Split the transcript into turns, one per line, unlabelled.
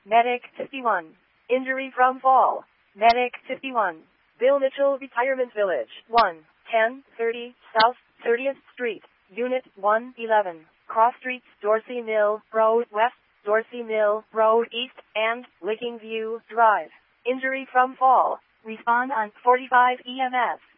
Medic 51. Injury from fall. Medic 51. Bill Mitchell Retirement Village. 1-10-30 South 30th Street. Unit 111. Cross Streets, Dorsey Mill Road West, Dorsey Mill Road East, and Licking View Drive. Injury from fall. Respond on 45 EMS.